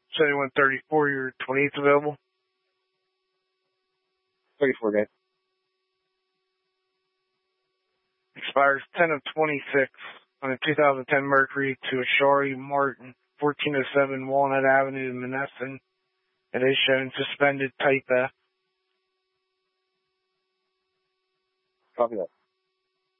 7134, your 28th available. 34, guys. Expires 10 of 26 on a 2010 Mercury to Ashari Martin, 1407 Walnut Avenue, Menneson. It is shown suspended type F. Copy that.